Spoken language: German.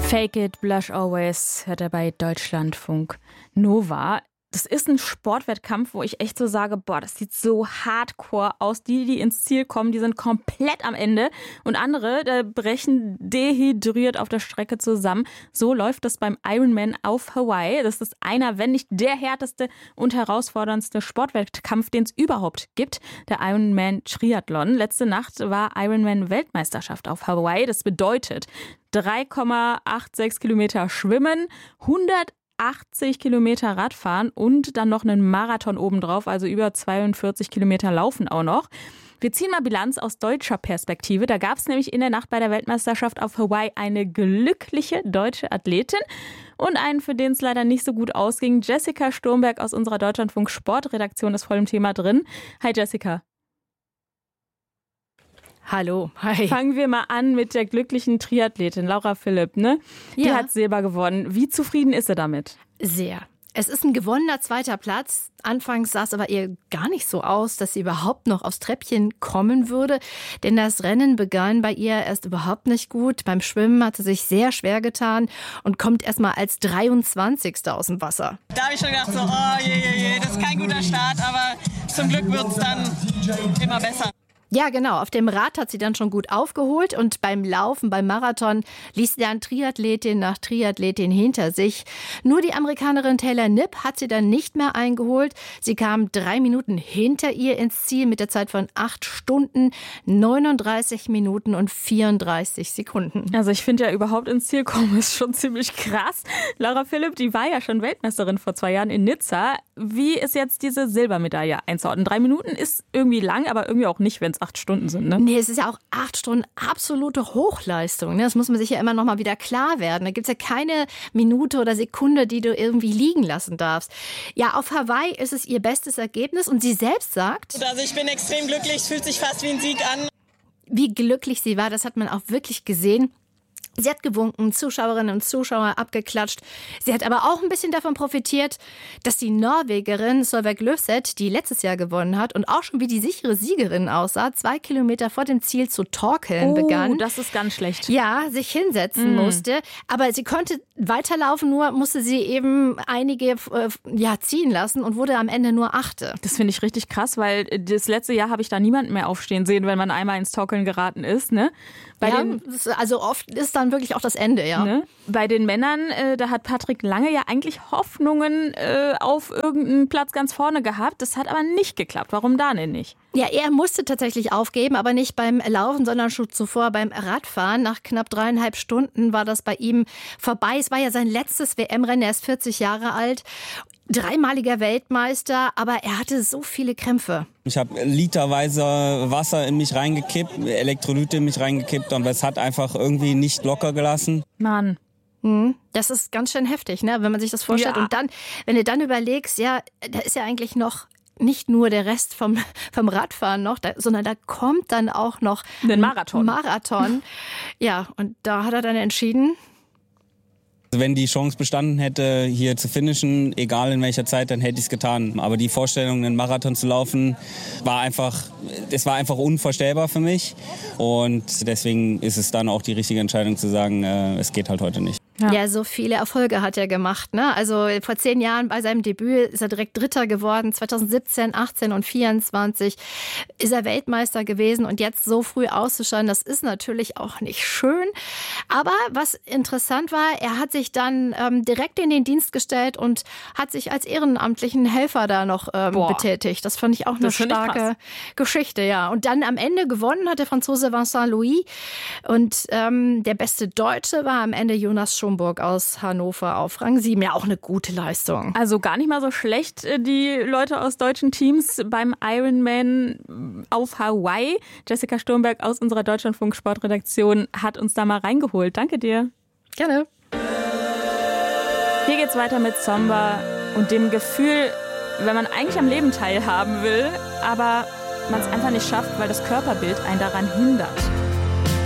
Fake It, Blush Always hört er bei Deutschlandfunk Nova. Das ist ein Sportwettkampf, wo ich echt so sage, boah, das sieht so hardcore aus. Die ins Ziel kommen, die sind komplett am Ende. Und andere, da brechen dehydriert auf der Strecke zusammen. So läuft das beim Ironman auf Hawaii. Das ist einer, wenn nicht der härteste und herausforderndste Sportwettkampf, den es überhaupt gibt. Der Ironman Triathlon. Letzte Nacht war Ironman Weltmeisterschaft auf Hawaii. Das bedeutet 3,86 Kilometer schwimmen, 180 Kilometer Radfahren und dann noch einen Marathon obendrauf, also über 42 Kilometer laufen auch noch. Wir ziehen mal Bilanz aus deutscher Perspektive. Da gab es nämlich in der Nacht bei der Weltmeisterschaft auf Hawaii eine glückliche deutsche Athletin und einen, für den es leider nicht so gut ausging. Jessica Sturmberg aus unserer Deutschlandfunk-Sportredaktion ist voll im Thema drin. Hi Jessica. Hallo, hi. Fangen wir mal an mit der glücklichen Triathletin Laura Philipp, ne? Die hat Silber gewonnen. Wie zufrieden ist sie damit? Sehr. Es ist ein gewonnener zweiter Platz. Anfangs sah es aber eher gar nicht so aus, dass sie überhaupt noch aufs Treppchen kommen würde. Denn das Rennen begann bei ihr erst überhaupt nicht gut. Beim Schwimmen hat sie sich sehr schwer getan und kommt erst mal als 23. aus dem Wasser. Da habe ich schon gedacht, so, oh je, das ist kein guter Start, aber zum Glück wird es dann immer besser. Ja, genau. Auf dem Rad hat sie dann schon gut aufgeholt und beim Laufen, beim Marathon, ließ sie dann Triathletin nach Triathletin hinter sich. Nur die Amerikanerin Taylor Knipp hat sie dann nicht mehr eingeholt. Sie kam 3 Minuten hinter ihr ins Ziel mit der Zeit von 8 Stunden, 39 Minuten und 34 Sekunden. Also ich finde ja überhaupt ins Ziel kommen ist schon ziemlich krass. Laura Philipp, die war ja schon Weltmeisterin vor 2 Jahren in Nizza. Wie ist jetzt diese Silbermedaille einzuordnen? 3 Minuten ist irgendwie lang, aber irgendwie auch nicht, wenn es 8 Stunden sind, ne? Nee, es ist ja auch 8 Stunden absolute Hochleistung. Ne? Das muss man sich ja immer noch mal wieder klar werden. Da gibt es ja keine Minute oder Sekunde, die du irgendwie liegen lassen darfst. Ja, auf Hawaii ist es ihr bestes Ergebnis und sie selbst sagt... Also ich bin extrem glücklich, es fühlt sich fast wie ein Sieg an. Wie glücklich sie war, das hat man auch wirklich gesehen. Sie hat gewunken, Zuschauerinnen und Zuschauer abgeklatscht. Sie hat aber auch ein bisschen davon profitiert, dass die Norwegerin Solveig Løvseth, die letztes Jahr gewonnen hat und auch schon wie die sichere Siegerin aussah, 2 Kilometer vor dem Ziel zu torkeln begann. Oh, das ist ganz schlecht. Ja, sich hinsetzen musste. Aber sie konnte weiterlaufen, nur musste sie eben einige ziehen lassen und wurde am Ende nur 8. Das finde ich richtig krass, weil das letzte Jahr habe ich da niemanden mehr aufstehen sehen, wenn man einmal ins Torkeln geraten ist, ne? Also oft ist dann wirklich auch das Ende, ja. Ne? Bei den Männern, da hat Patrick Lange ja eigentlich Hoffnungen auf irgendeinen Platz ganz vorne gehabt. Das hat aber nicht geklappt. Warum da denn nicht? Ja, er musste tatsächlich aufgeben, aber nicht beim Laufen, sondern schon zuvor beim Radfahren. Nach knapp 3,5 Stunden war das bei ihm vorbei. Es war ja sein letztes WM-Rennen. Er ist 40 Jahre alt. 3-maliger Weltmeister, aber er hatte so viele Krämpfe. Ich habe literweise Wasser in mich reingekippt, Elektrolyte in mich reingekippt und es hat einfach irgendwie nicht locker gelassen. Mann. Das ist ganz schön heftig, ne? Wenn man sich das vorstellt. Ja. Und dann, wenn du dann überlegst, ja, da ist ja eigentlich noch nicht nur der Rest vom Radfahren noch, sondern da kommt dann auch noch ein Marathon. Ja, und da hat er dann entschieden, wenn die Chance bestanden hätte, hier zu finishen, egal in welcher Zeit, dann hätte ich es getan. Aber die Vorstellung, einen Marathon zu laufen, war einfach unvorstellbar für mich. Und deswegen ist es dann auch die richtige Entscheidung zu sagen, es geht halt heute nicht. Ja, so viele Erfolge hat er gemacht, ne? Also vor 10 Jahren bei seinem Debüt ist er direkt Dritter geworden. 2017, 18 und 24 ist er Weltmeister gewesen. Und jetzt so früh auszuscheiden, das ist natürlich auch nicht schön. Aber was interessant war, er hat sich dann direkt in den Dienst gestellt und hat sich als ehrenamtlichen Helfer da noch betätigt. Das fand ich auch eine starke Geschichte, ja. Und dann am Ende gewonnen hat der Franzose Vincent Louis. Und der beste Deutsche war am Ende Jonas Schomburg aus Hannover auf Rang 7. Ja, auch eine gute Leistung. Also gar nicht mal so schlecht, die Leute aus deutschen Teams beim Ironman auf Hawaii. Jessica Sturmberg aus unserer Deutschlandfunk-Sportredaktion hat uns da mal reingeholt. Danke dir. Gerne. Hier geht's weiter mit Zomba und dem Gefühl, wenn man eigentlich am Leben teilhaben will, aber man es einfach nicht schafft, weil das Körperbild einen daran hindert.